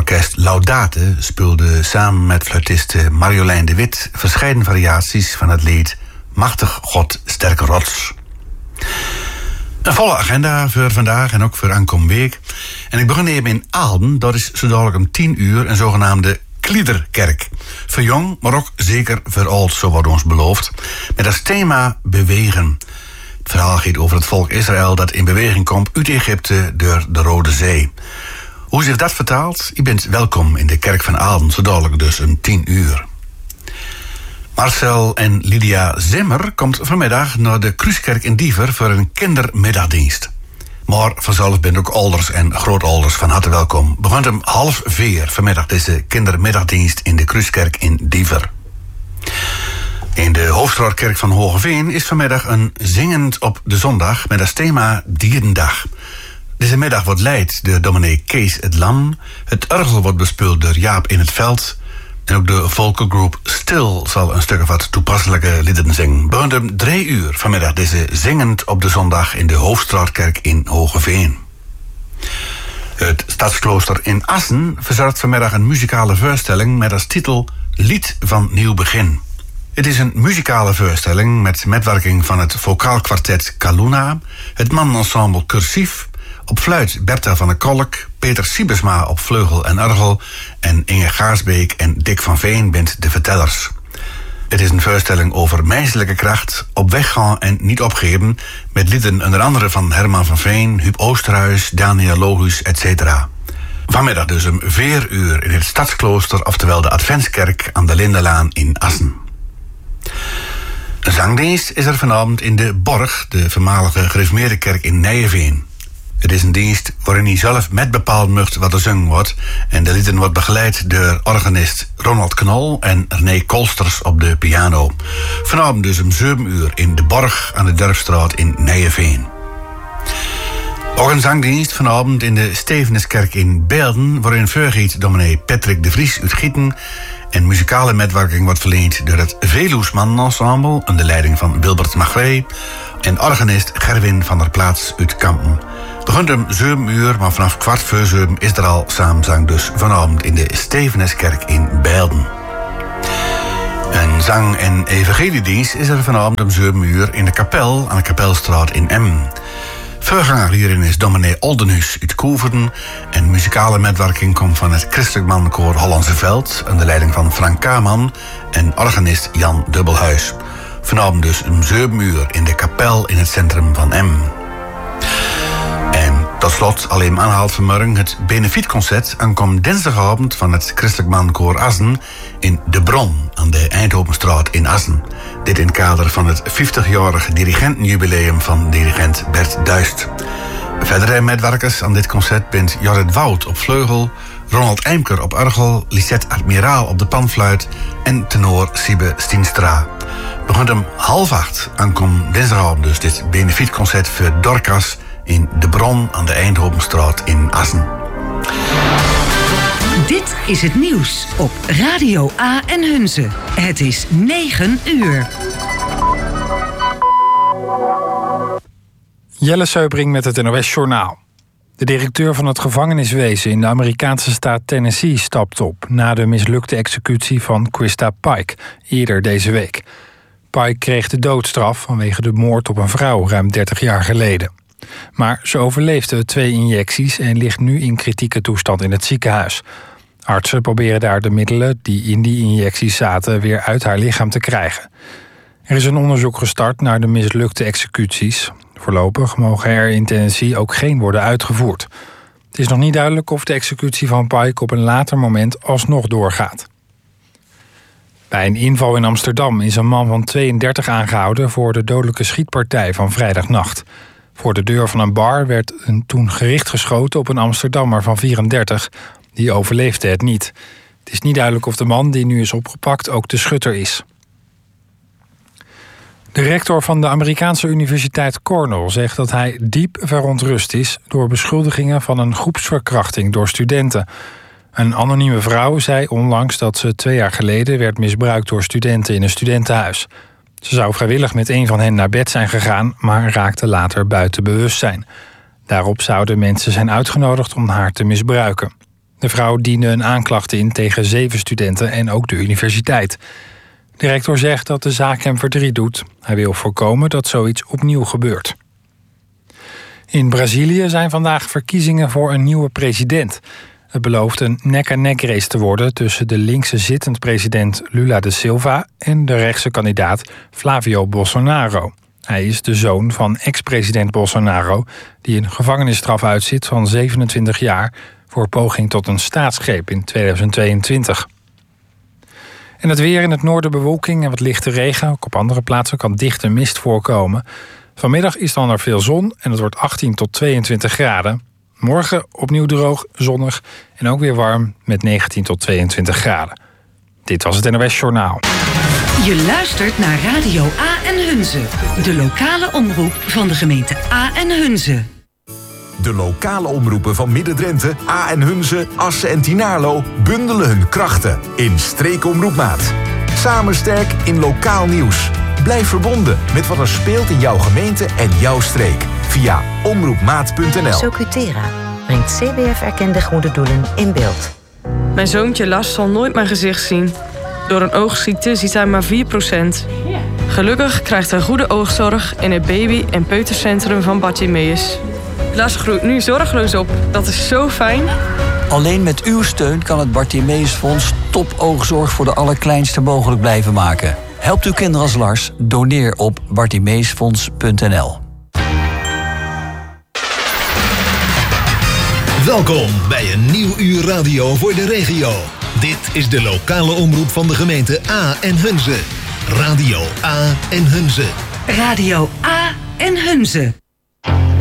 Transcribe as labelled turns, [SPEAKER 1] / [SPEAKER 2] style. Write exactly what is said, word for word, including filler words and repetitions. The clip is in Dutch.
[SPEAKER 1] Orkest Laudate speelde samen met fluitiste Marjolein de Wit verscheiden variaties van het lied Machtig God, sterke rots. Een volle agenda voor vandaag en ook voor aankomende week. En ik begin even in Aalden. Dat is zo dadelijk om tien uur een zogenaamde Kliederkerk. Voor jong, maar ook zeker voor oud, zo wordt ons beloofd. Met als thema bewegen. Het verhaal gaat over het volk Israël dat in beweging komt uit Egypte door de Rode Zee. Hoe zich dat vertaalt? U bent welkom in de kerk van Aalden, zo dadelijk dus om tien uur. Marcel en Lydia Zimmer komt vanmiddag naar de Kruiskerk in Diever voor een kindermiddagdienst. Maar vanzelf bent ook ouders en grootouders van harte welkom. Begint om half vier vanmiddag deze kindermiddagdienst in de Kruiskerk in Diever. In de Hoofdstraatkerk van Hogeveen is vanmiddag een zingend op de zondag met als thema Dierendag. Deze middag wordt leid door dominee Kees het Lam. Het orgel wordt bespeeld door Jaap in het Veld. En ook de volkengroep Stil zal een stuk of wat toepasselijke liederen zingen. Begint om drie uur vanmiddag deze zingend op de zondag in de Hoofdstraatkerk in Hogeveen. Het Stadsklooster in Assen verzorgt vanmiddag een muzikale voorstelling met als titel Lied van Nieuw Begin. Het is een muzikale voorstelling met metwerking van het vocaalkwartet Kaluna, het manensemble Cursief, op fluit Bertha van der Kolk, Peter Siebesma op vleugel en orgel en Inge Gaarsbeek en Dick van Veen bent de vertellers. Het is een voorstelling over menselijke kracht, op weg gaan en niet opgeven, met lieden onder andere van Herman van Veen, Huub Oosterhuis, Daniel Logus, et cetera. Vanmiddag dus om vier uur in het Stadsklooster, oftewel de Adventskerk aan de Lindelaan in Assen. Een zangdienst is er vanavond in de Borg, de voormalige gereformeerde kerk in Nijeveen. Het is een dienst waarin hij zelf met bepaald mocht wat er zingen wordt. En de lieden wordt begeleid door organist Ronald Knol en René Kolsters op de piano. Vanavond dus om zeven uur in de Borg aan de Durfstraat in Nijeveen. Ook een zangdienst vanavond in de Stevenuskerk in Beelden, waarin voorgiet dominee Patrick de Vries uit Gieten. En muzikale metwerking wordt verleend door het Veluwsman Ensemble onder leiding van Wilbert Magree en organist Gerwin van der Plaats uit Kampen. Begint om zeven uur, maar vanaf kwart voor zeven is er al samenzang dus vanavond in de Stevenuskerk in Beelden. Een zang- en evangeliedienst is er vanavond om zeven uur in de kapel aan de Kapelstraat in Emmen. Voorganger hierin is dominee Oldenhuis uit Koeverden en muzikale metwerking komt van het Christelijk Mannenkoor Hollandse Veld onder leiding van Frank Kaman en organist Jan Dubbelhuis. Vanavond dus om zeven uur in de kapel in het centrum van Emmen. En tot slot, alleen aanhaalt vanmorgen het benefietconcert aankomt dinsdagavond van het Christelijk Mannenkoor Assen in De Bron aan de Eindhovenstraat in Assen. Dit in het kader van het vijftigjarig dirigentenjubileum van dirigent Bert Duist. Verdere metwerkers aan dit concert bent Jorrit Wout op vleugel, Ronald Eimker op orgel, Lisette Admiraal op de panfluit en tenor Siebe Stienstra. Begint om half acht aankomt dinsdagavond dus dit benefietconcert voor Dorcas in De Bron aan de Eindhovenstraat in Assen.
[SPEAKER 2] Dit is het nieuws op Radio A en Hunze. Het is negen uur.
[SPEAKER 3] Jelle Seubring met het N O S-journaal. De directeur van het gevangeniswezen in de Amerikaanse staat Tennessee stapt op na de mislukte executie van Christa Pike eerder deze week. Pike kreeg de doodstraf vanwege de moord op een vrouw ruim dertig jaar geleden. Maar ze overleefde twee injecties en ligt nu in kritieke toestand in het ziekenhuis. Artsen proberen daar de middelen die in die injecties zaten weer uit haar lichaam te krijgen. Er is een onderzoek gestart naar de mislukte executies. Voorlopig mogen er in Tennessee ook geen worden uitgevoerd. Het is nog niet duidelijk of de executie van Pike op een later moment alsnog doorgaat. Bij een inval in Amsterdam is een man van tweeëndertig aangehouden voor de dodelijke schietpartij van vrijdagnacht. Voor de deur van een bar werd een toen gericht geschoten op een Amsterdammer van vierendertig. Die overleefde het niet. Het is niet duidelijk of de man die nu is opgepakt ook de schutter is. De rector van de Amerikaanse universiteit Cornell zegt dat hij diep verontrust is door beschuldigingen van een groepsverkrachting door studenten. Een anonieme vrouw zei onlangs dat ze twee jaar geleden werd misbruikt door studenten in een studentenhuis. Ze zou vrijwillig met een van hen naar bed zijn gegaan, maar raakte later buiten bewustzijn. Daarop zouden mensen zijn uitgenodigd om haar te misbruiken. De vrouw diende een aanklacht in tegen zeven studenten en ook de universiteit. De rector zegt dat de zaak hem verdriet doet. Hij wil voorkomen dat zoiets opnieuw gebeurt. In Brazilië zijn vandaag verkiezingen voor een nieuwe president. Het belooft een nek-aan-nek race te worden tussen de linkse zittend president Lula da Silva en de rechtse kandidaat Flavio Bolsonaro. Hij is de zoon van ex-president Bolsonaro, die een gevangenisstraf uitzit van zevenentwintig jaar voor poging tot een staatsgreep in tweeduizend tweeëntwintig. En het weer: in het noorden bewolking en wat lichte regen. Ook op andere plaatsen kan dichte mist voorkomen. Vanmiddag is dan er veel zon en het wordt achttien tot tweeëntwintig graden. Morgen opnieuw droog, zonnig en ook weer warm met negentien tot tweeëntwintig graden. Dit was het N O S Journaal.
[SPEAKER 2] Je luistert naar Radio A en Hunze, de lokale omroep van de gemeente A en Hunze.
[SPEAKER 4] De lokale omroepen van Midden-Drenthe, A en Hunze, Assen en Tynaarlo bundelen hun krachten in Streekomroepmaat. Samen sterk in lokaal nieuws. Blijf verbonden met wat er speelt in jouw gemeente en jouw streek via omroepmaat punt n l.
[SPEAKER 5] Socutera brengt C B F-erkende goede doelen in beeld.
[SPEAKER 6] Mijn zoontje Lars zal nooit mijn gezicht zien. Door een oogziekte ziet hij maar vier procent. Gelukkig krijgt hij goede oogzorg in het baby- en peutercentrum van Bartimeus. Lars groeit nu zorgeloos op. Dat is zo fijn.
[SPEAKER 7] Alleen met uw steun kan het Bartimeusfonds topoogzorg voor de allerkleinste mogelijk blijven maken. Helpt uw kinderen als Lars? Doneer op bartimeusfonds punt n l.
[SPEAKER 8] Welkom bij een nieuw uur radio voor de regio. Dit is de lokale omroep van de gemeente A en Hunze. Radio A en Hunze.
[SPEAKER 2] Radio A en Hunze.